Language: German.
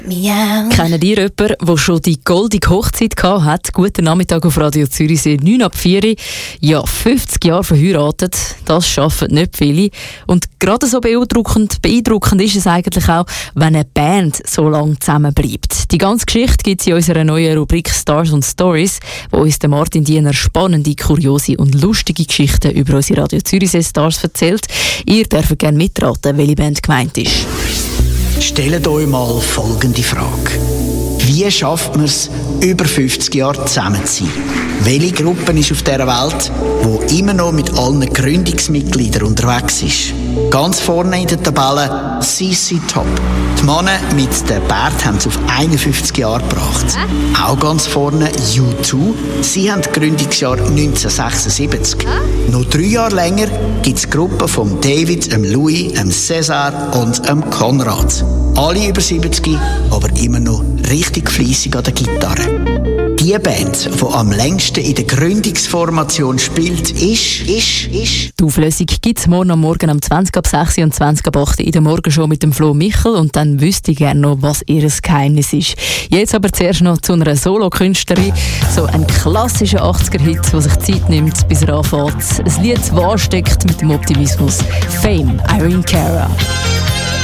Kennen ihr jemanden, der schon die goldige Hochzeit gehabt hat? Guten Nachmittag auf Radio Zürichsee, 9 ab 4. Ja, 50 Jahre verheiratet, das schaffen nicht viele. Und gerade so beeindruckend ist es eigentlich auch, wenn eine Band so lange zusammenbleibt. Die ganze Geschichte gibt es in unserer neuen Rubrik Stars und Stories, wo uns der Martin Diener spannende, kuriose und lustige Geschichten über unsere Radio Zürichsee Stars erzählt. Ihr dürft gerne mitraten, welche Band gemeint ist. Stellt euch mal folgende Frage. Wie schafft man es, über 50 Jahre zusammen zu sein? Welche Gruppe ist auf dieser Welt, die immer noch mit allen Gründungsmitgliedern unterwegs ist? Ganz vorne in der Tabelle CC Top. Die Männer mit dem Bart haben es auf 51 Jahre gebracht. Auch ganz vorne U2. Sie haben das Gründungsjahr 1976. Noch 3 Jahre länger gibt es Gruppen von David, Louis, César und Konrad. Alle über 70, aber immer noch richtig fleissig an der Gitarre. Die Band, die am längsten in der Gründungsformation spielt, ist... Die Auflösung gibt es morgen am 20 ab 6 und 20 ab 8 in der Morgenshow mit dem Flo Michel. Und dann wüsste ich gerne noch, was ihr Geheimnis ist. Jetzt aber zuerst noch zu einer Solo-Künstlerin. So ein klassischer 80er-Hit, der sich Zeit nimmt, bis er anfängt. Ein Lied, das ansteckt mit dem Optimismus. Fame, Irene Cara.